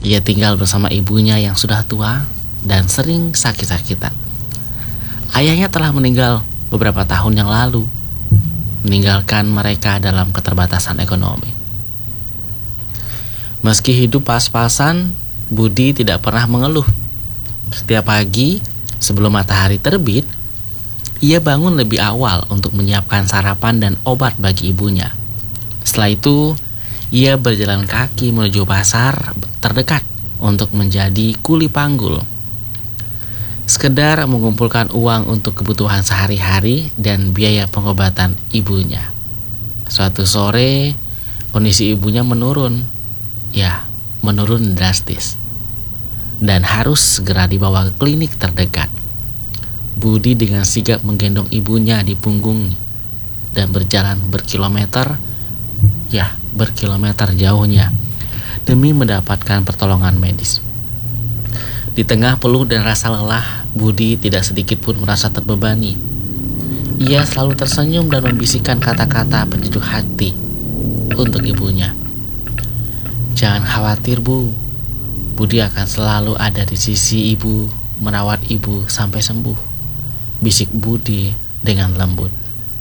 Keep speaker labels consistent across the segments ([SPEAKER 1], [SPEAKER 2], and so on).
[SPEAKER 1] Ia tinggal bersama ibunya yang sudah tua dan sering sakit-sakitan. Ayahnya telah meninggal beberapa tahun yang lalu, meninggalkan mereka dalam keterbatasan ekonomi. Meski hidup pas-pasan, Budi tidak pernah mengeluh. Setiap pagi sebelum matahari terbit, ia bangun lebih awal untuk menyiapkan sarapan dan obat bagi ibunya. Setelah itu, ia berjalan kaki menuju pasar terdekat untuk menjadi kuli panggul, sekedar mengumpulkan uang untuk kebutuhan sehari-hari dan biaya pengobatan ibunya. Suatu sore, kondisi ibunya menurun drastis, dan harus segera dibawa ke klinik terdekat. Budi dengan sigap menggendong ibunya di punggung dan berjalan berkilometer jauhnya demi mendapatkan pertolongan medis. Di tengah peluh dan rasa lelah, Budi tidak sedikit pun merasa terbebani. Ia selalu tersenyum dan membisikkan kata-kata penyejuk hati untuk ibunya. "Jangan khawatir, Bu. Budi akan selalu ada di sisi ibu, merawat ibu sampai sembuh," bisik Budi dengan lembut.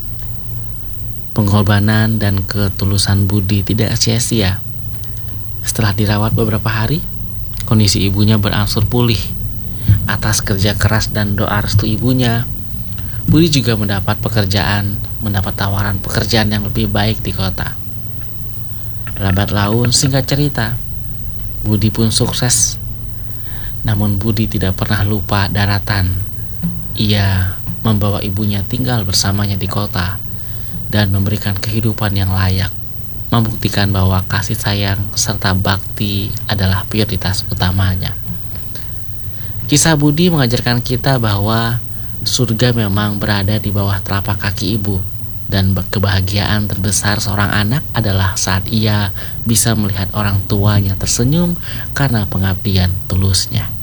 [SPEAKER 1] Pengorbanan dan ketulusan Budi tidak sia-sia. Setelah dirawat beberapa hari, kondisi ibunya berangsur pulih. Atas kerja keras dan doa restu ibunya, Budi juga mendapat tawaran pekerjaan yang lebih baik di kota. Lambat laun, singkat cerita, Budi pun sukses. Namun Budi tidak pernah lupa daratan. Ia membawa ibunya tinggal bersamanya di kota dan memberikan kehidupan yang layak, membuktikan bahwa kasih sayang serta bakti adalah prioritas utamanya. Kisah Budi mengajarkan kita bahwa surga memang berada di bawah telapak kaki ibu, dan kebahagiaan terbesar seorang anak adalah saat ia bisa melihat orang tuanya tersenyum karena pengabdian tulusnya.